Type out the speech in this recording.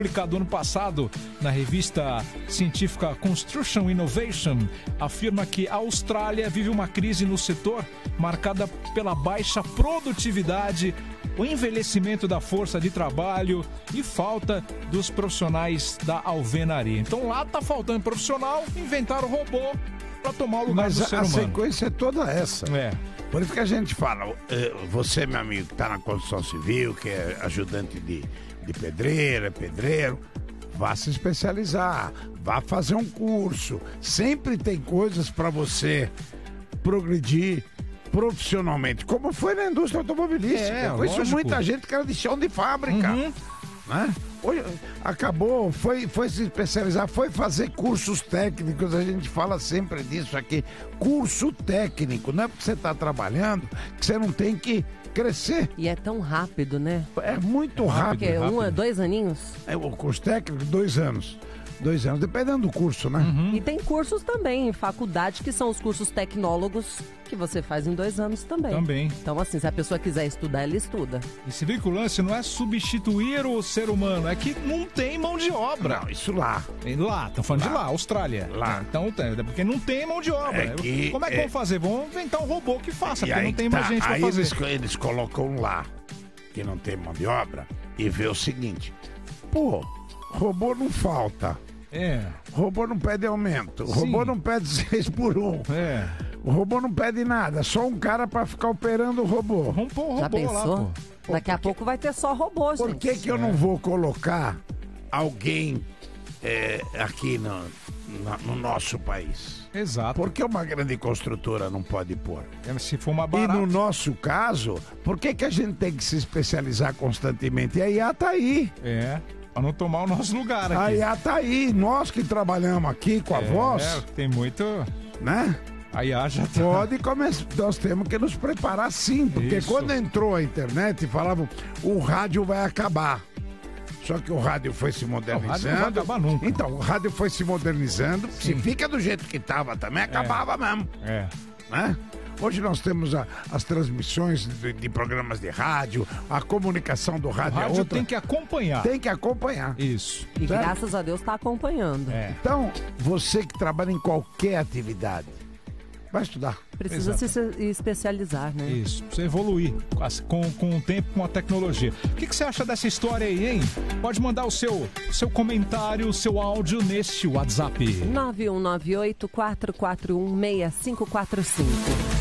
Publicado ano passado na revista científica Construction Innovation, afirma que a Austrália vive uma crise no setor marcada pela baixa produtividade, o envelhecimento da força de trabalho e falta dos profissionais da alvenaria. Então lá tá faltando profissional, inventaram robô para tomar o lugar do ser humano. Mas a sequência é toda essa. É. Por isso que a gente fala, você, meu amigo, que está na construção civil, que é ajudante de pedreiro, vá se especializar, vá fazer um curso. Sempre tem coisas para você progredir profissionalmente, como foi na indústria automobilística. Eu conheço muita gente que era de chão de fábrica. Né? Hoje, acabou, foi se especializar, foi fazer cursos técnicos. A gente fala sempre disso aqui, curso técnico. Não é porque você está trabalhando que você não tem que crescer. E é tão rápido, né? É muito rápido. Porque 2 aninhos? O curso técnico, 2 anos. 2 anos, dependendo do curso, né? E tem cursos também em faculdade, que são os cursos tecnólogos, que você faz em 2 anos também. Então, assim, se a pessoa quiser estudar, ela estuda. E se o lance não é substituir o ser humano, é que não tem mão de obra. Não, isso lá. Lá, estão falando de lá, Austrália. Lá. Então, porque não tem mão de obra. Como é que vão fazer? Vão inventar um robô que faça, porque não tem mais gente pra fazer. Eles colocam lá, que não tem mão de obra, e vê o seguinte, robô não falta. Robô não pede aumento. O robô não pede 6 por 1. O robô não pede nada. Só um cara pra ficar operando o robô. Vamos pôr o robô. Já pensou? Lá, Daqui a pouco vai ter só robô, gente. Por que eu não vou colocar alguém aqui no nosso país? Exato. Por que uma grande construtora não pode pôr? Se for uma barata. E no nosso caso, por que a gente tem que se especializar constantemente? E a IA tá aí. Pra não tomar o nosso lugar aqui. A IA tá aí. Nós que trabalhamos aqui com a voz. Tem muito. Né? A IA já tá. Pode começar. Nós temos que nos preparar sim. Porque quando entrou a internet, falavam o rádio vai acabar. Só que o rádio foi se modernizando. O rádio não vai acabar nunca. Então, o rádio foi se modernizando. Se fica do jeito que tava também, acabava mesmo. Né? Hoje nós temos as transmissões de programas de rádio, a comunicação do rádio. O rádio tem que acompanhar. Tem que acompanhar. Isso. E graças a Deus está acompanhando. Então, você que trabalha em qualquer atividade, vai estudar. Precisa se especializar, né? Isso, precisa evoluir com o tempo, com a tecnologia. O que você acha dessa história aí, hein? Pode mandar o seu comentário, o seu áudio neste WhatsApp. 9198-441-6545.